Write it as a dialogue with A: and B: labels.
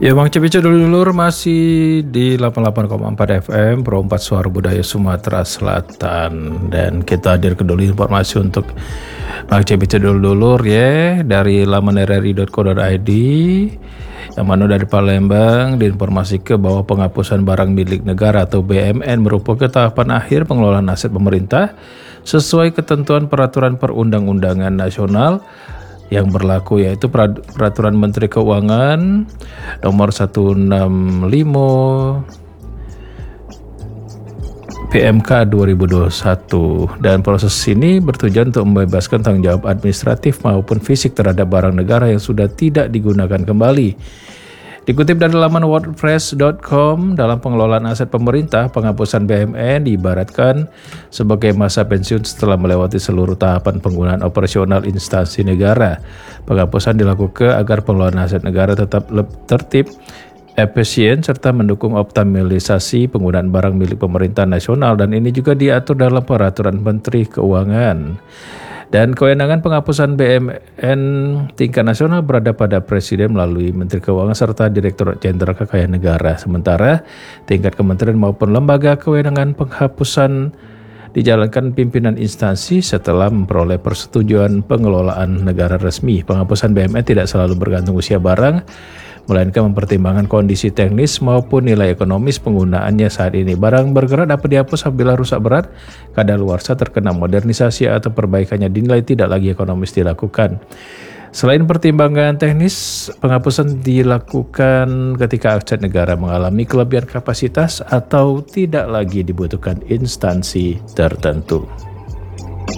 A: Ya Bang Cepico dulur masih di 88,4 FM Pro 4 Suara Budaya Sumatera Selatan. Dan kita hadir ke dulu informasi untuk Bang Cepico dulur ya dari laman rri.co.id yang mana dari Palembang diinformasikan bahwa penghapusan barang milik negara atau BMN merupakan tahapan akhir pengelolaan aset pemerintah sesuai ketentuan peraturan perundang-undangan nasional yang berlaku, yaitu Peraturan Menteri Keuangan nomor 165 PMK 2021, dan proses ini bertujuan untuk membebaskan tanggung jawab administratif maupun fisik terhadap barang negara yang sudah tidak digunakan kembali. Dikutip dari laman wordpress.com, dalam pengelolaan aset pemerintah, penghapusan BMN diibaratkan sebagai masa pensiun setelah melewati seluruh tahapan penggunaan operasional instansi negara. Penghapusan dilakukan agar pengelolaan aset negara tetap tertib, efisien, serta mendukung optimalisasi penggunaan barang milik pemerintah nasional, dan ini juga diatur dalam Peraturan Menteri Keuangan. Dan kewenangan penghapusan BMN tingkat nasional berada pada Presiden melalui Menteri Keuangan serta Direktorat Jenderal Kekayaan Negara. Sementara tingkat kementerian maupun lembaga kewenangan penghapusan dijalankan pimpinan instansi setelah memperoleh persetujuan pengelolaan negara resmi. Penghapusan BMN tidak selalu bergantung usia barang, melainkan mempertimbangkan kondisi teknis maupun nilai ekonomis penggunaannya saat ini. Barang bergerak dapat dihapus apabila rusak berat, kadaluarsa, terkena modernisasi, atau perbaikannya dinilai tidak lagi ekonomis dilakukan. Selain pertimbangan teknis, penghapusan dilakukan ketika aset negara mengalami kelebihan kapasitas atau tidak lagi dibutuhkan instansi tertentu.